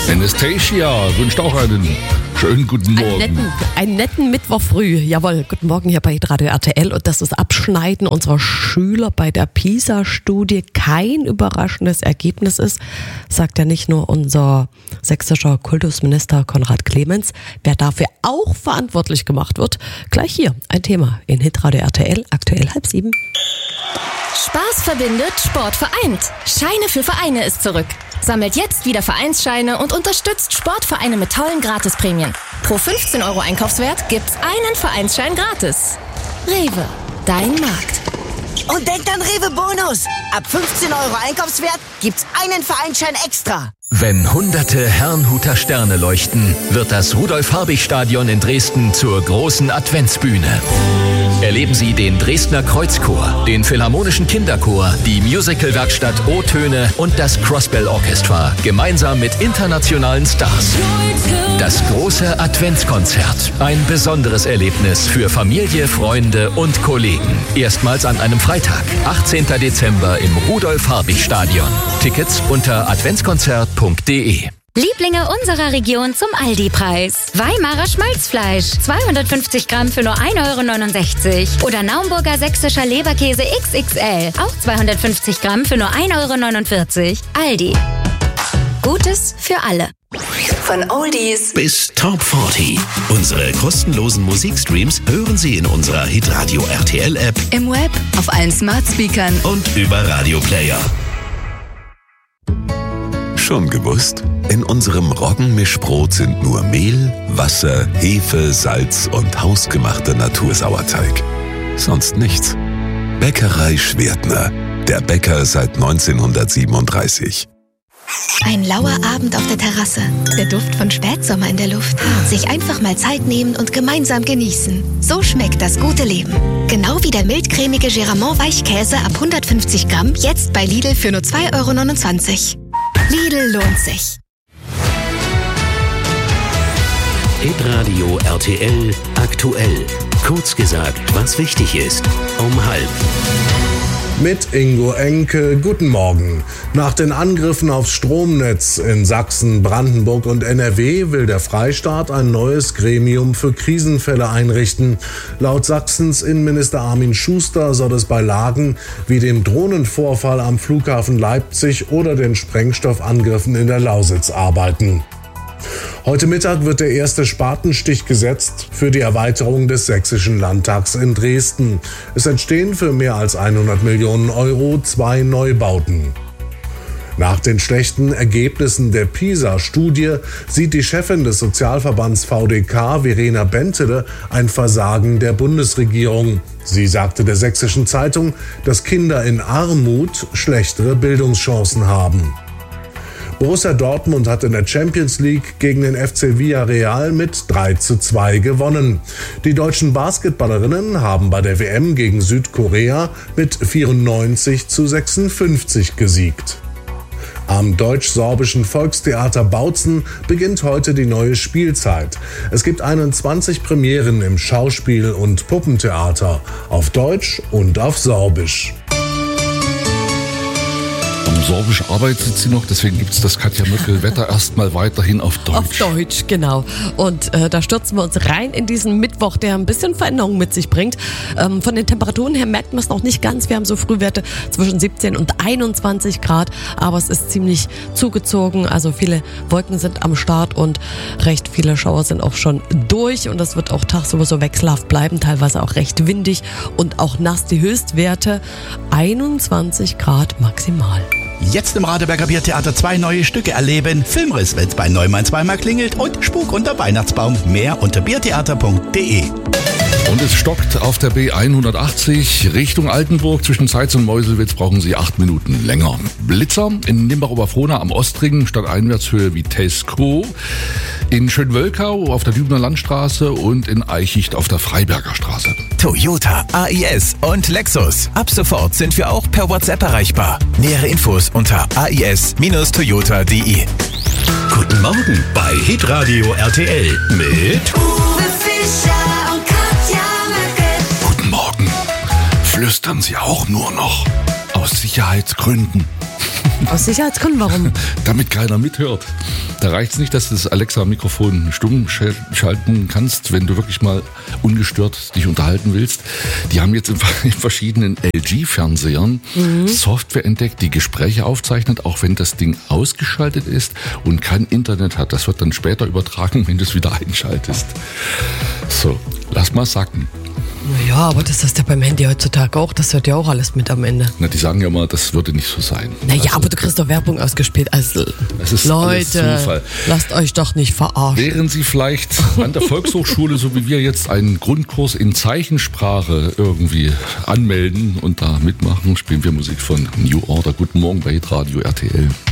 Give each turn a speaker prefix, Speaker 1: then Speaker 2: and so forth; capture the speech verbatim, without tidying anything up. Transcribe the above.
Speaker 1: Anastasia wünscht auch einen schönen guten Morgen.
Speaker 2: Einen netten, einen netten Mittwoch früh. Jawohl, guten Morgen hier bei Radio R T L. Und das ist Abschneiden unserer Schüler bei der PISA-Studie kein überraschendes Ergebnis ist, sagt ja nicht nur unser sächsischer Kultusminister Konrad Clemens. Wer dafür auch verantwortlich gemacht wird, gleich hier ein Thema in Hitradio R T L, aktuell halb sieben.
Speaker 3: Spaß verbindet, Sport vereint. Scheine für Vereine ist zurück. Sammelt jetzt wieder Vereinsscheine und unterstützt Sportvereine mit tollen Gratisprämien. Pro fünfzehn Euro Einkaufswert gibt's einen Vereinsschein gratis. Rewe, dein Markt.
Speaker 4: Und denkt an Rewe Bonus. Ab fünfzehn Euro Einkaufswert gibt's einen Vereinsschein extra.
Speaker 5: Wenn hunderte Herrnhuter Sterne leuchten, wird das Rudolf-Harbig-Stadion in Dresden zur großen Adventsbühne. Erleben Sie den Dresdner Kreuzchor, den Philharmonischen Kinderchor, die Musicalwerkstatt O-Töne und das Crossbell Orchestra, gemeinsam mit internationalen Stars. Das große Adventskonzert, ein besonderes Erlebnis für Familie, Freunde und Kollegen. Erstmals an einem Freitag, achtzehnten Dezember im Rudolf-Harbig-Stadion. Tickets unter adventskonzert punkt de.
Speaker 6: Lieblinge unserer Region zum Aldi-Preis. Weimarer Schmalzfleisch, zweihundertfünfzig Gramm für nur ein Euro neunundsechzig. Oder Naumburger sächsischer Leberkäse X X L, auch zweihundertfünfzig Gramm für nur ein Euro neunundvierzig. Aldi. Gutes für alle.
Speaker 7: Von Oldies
Speaker 8: bis Top vierzig. Unsere kostenlosen Musikstreams hören Sie in unserer Hitradio R T L App,
Speaker 7: im Web, auf allen Smart Speakern
Speaker 8: und über Radioplayer. Schon gewusst? In unserem Roggenmischbrot sind nur Mehl, Wasser, Hefe, Salz und hausgemachter Natursauerteig. Sonst nichts. Bäckerei Schwertner. Der Bäcker seit neunzehnhundertsiebenunddreißig.
Speaker 9: Ein lauer Abend auf der Terrasse. Der Duft von Spätsommer in der Luft. Sich einfach mal Zeit nehmen und gemeinsam genießen. So schmeckt das gute Leben. Genau wie der mildcremige Geramont Weichkäse ab hundertfünfzig Gramm, jetzt bei Lidl für nur zwei Euro neunundzwanzig. Lidl lohnt sich.
Speaker 10: Hitradio R T L aktuell. Kurz gesagt, was wichtig ist. Um halb.
Speaker 11: Mit Ingo Enke, guten Morgen. Nach den Angriffen aufs Stromnetz in Sachsen, Brandenburg und N R W will der Freistaat ein neues Gremium für Krisenfälle einrichten. Laut Sachsens Innenminister Armin Schuster soll es bei Lagen wie dem Drohnenvorfall am Flughafen Leipzig oder den Sprengstoffangriffen in der Lausitz arbeiten. Heute Mittag wird der erste Spatenstich gesetzt für die Erweiterung des Sächsischen Landtags in Dresden. Es entstehen für mehr als hundert Millionen Euro zwei Neubauten. Nach den schlechten Ergebnissen der PISA-Studie sieht die Chefin des Sozialverbands V D K, Verena Bentele, ein Versagen der Bundesregierung. Sie sagte der Sächsischen Zeitung, dass Kinder in Armut schlechtere Bildungschancen haben. Borussia Dortmund hat in der Champions League gegen den F C Villarreal mit drei zu zwei gewonnen. Die deutschen Basketballerinnen haben bei der W M gegen Südkorea mit vierundneunzig zu sechsundfünfzig gesiegt. Am deutsch-sorbischen Volkstheater Bautzen beginnt heute die neue Spielzeit. Es gibt einundzwanzig Premieren im Schauspiel- und Puppentheater, auf Deutsch und auf Sorbisch.
Speaker 1: Sorbisch arbeitet sie noch, deswegen gibt es das Katja Möckel-Wetter erstmal weiterhin auf Deutsch.
Speaker 2: Auf Deutsch, genau. Und äh, da stürzen wir uns rein in diesen Mittwoch, der ein bisschen Veränderungen mit sich bringt. Ähm, von den Temperaturen her merkt man es noch nicht ganz. Wir haben so Frühwerte zwischen siebzehn und einundzwanzig Grad, aber es ist ziemlich zugezogen. Also viele Wolken sind am Start und recht viele Schauer sind auch schon durch. Und das wird auch tagsüber so wechselhaft bleiben, teilweise auch recht windig und auch nass. Die Höchstwerte einundzwanzig Grad maximal.
Speaker 12: Jetzt im Radeberger Biertheater zwei neue Stücke erleben. Filmriss, wenn's bei Neumann zweimal klingelt und Spuk unter Weihnachtsbaum. Mehr unter biertheater punkt de.
Speaker 1: Und es stockt auf der B hundertachtzig Richtung Altenburg. Zwischen Zeitz und Meuselwitz brauchen Sie acht Minuten länger. Blitzer in Nimbach-Oberfrohna am Ostring, Stadteinwärtshöhe Vitesco. In Schönwölkau auf der Lübner Landstraße und in Eichicht auf der Freiberger Straße.
Speaker 5: Toyota, A I S und Lexus. Ab sofort sind wir auch per WhatsApp erreichbar. Nähere Infos unter a i s Bindestrich toyota punkt de.
Speaker 8: Guten Morgen bei Hitradio R T L mit
Speaker 7: Uwe Fischer und Katja Möckel.
Speaker 1: Guten Morgen. Flüstern Sie auch nur noch aus Sicherheitsgründen.
Speaker 2: Aus Sicherheitsgründen, warum?
Speaker 1: Damit keiner mithört. Da reicht es nicht, dass du das Alexa-Mikrofon stumm schalten kannst, wenn du wirklich mal ungestört dich unterhalten willst. Die haben jetzt in verschiedenen L G-Fernsehern mhm. Software entdeckt, die Gespräche aufzeichnet, auch wenn das Ding ausgeschaltet ist und kein Internet hat. Das wird dann später übertragen, wenn du es wieder einschaltest. So, lass mal sacken.
Speaker 2: Ja, aber das ist ja beim Handy heutzutage auch. Das hört ja auch alles mit am Ende.
Speaker 1: Na, die sagen ja mal, das würde nicht so sein.
Speaker 2: Naja,
Speaker 1: also,
Speaker 2: aber du kriegst doch Werbung ausgespielt. Also,
Speaker 1: das ist
Speaker 2: Leute, lasst euch doch nicht verarschen.
Speaker 1: Wären Sie vielleicht an der Volkshochschule, so wie wir jetzt, einen Grundkurs in Zeichensprache irgendwie anmelden und da mitmachen, spielen wir Musik von New Order. Guten Morgen bei Hitradio R T L.